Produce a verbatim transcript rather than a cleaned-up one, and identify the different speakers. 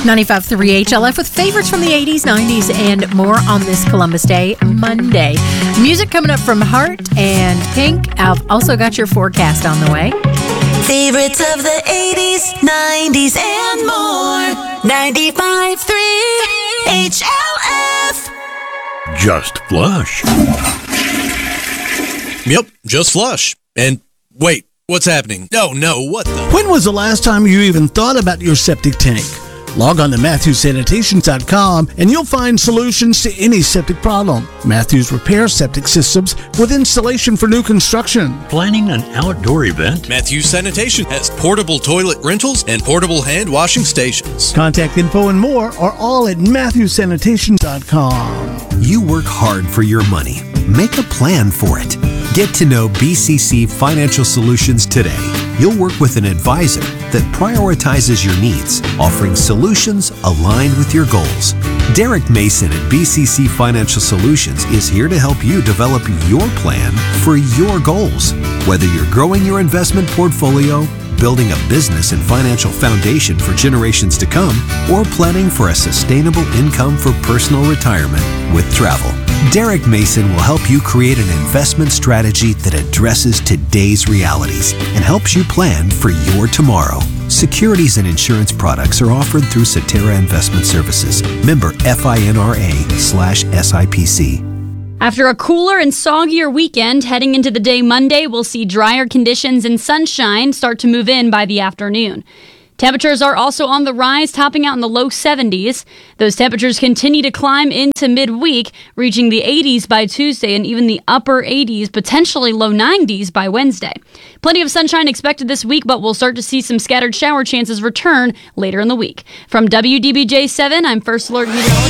Speaker 1: ninety-five point three H L F with favorites from the eighties, nineties, and more on this Columbus Day, Monday. Music coming up from Heart and Pink. I've also got your forecast on the way.
Speaker 2: Favorites of the eighties, nineties, and more. ninety-five point three H L F.
Speaker 3: Just Flush.
Speaker 4: Yep, just flush. And wait, what's happening? No, no, what the?
Speaker 5: When was the last time you even thought about your septic tank? Log on to Matthews Sanitation dot com and you'll find solutions to any septic problem. Matthews repairs septic systems with installation for new construction.
Speaker 3: Planning an outdoor event?
Speaker 4: Matthews Sanitation has portable toilet rentals and portable hand washing stations.
Speaker 5: Contact info and more are all at Matthews Sanitation dot com.
Speaker 6: You work hard for your money. Make a plan for it. Get to know B C C Financial Solutions today. You'll work with an advisor that prioritizes your needs, offering solutions aligned with your goals. Derek Mason at B C C Financial Solutions is here to help you develop your plan for your goals. Whether you're growing your investment portfolio, building a business and financial foundation for generations to come, or planning for a sustainable income for personal retirement with travel, Derek Mason will help you create an investment strategy that addresses today's realities and helps you plan for your tomorrow. Securities and insurance products are offered through Cetera Investment Services. Member FINRA slash SIPC.
Speaker 7: After a cooler and soggier weekend, heading into the day Monday, we'll see drier conditions and sunshine start to move in by the afternoon. Temperatures are also on the rise, topping out in the low seventies. Those temperatures continue to climb into midweek, reaching the eighties by Tuesday and even the upper eighties, potentially low nineties by Wednesday. Plenty of sunshine expected this week, but we'll start to see some scattered shower chances return later in the week. From W D B J seven, I'm First Alert Meteorologist